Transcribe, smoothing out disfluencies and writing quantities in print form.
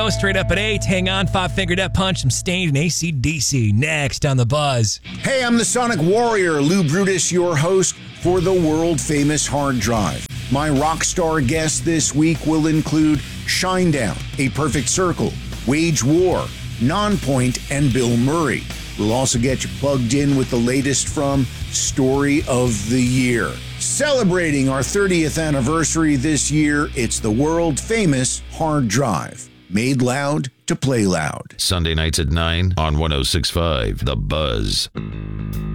Straight up at 8, hang on, Five Finger Death Punch, some Stained and AC/DC. Next on The Buzz. Hey, I'm the Sonic Warrior, Lou Brutus, your host for the world-famous Hard Drive. My rock star guests this week will include Shinedown, A Perfect Circle, Wage War, Nonpoint, and Bill Murray. We'll also get you plugged in with the latest from Story of the Year. Celebrating our 30th anniversary this year, it's the world-famous Hard Drive. Made loud to play loud. Sunday nights at 9 on 106.5 The Buzz.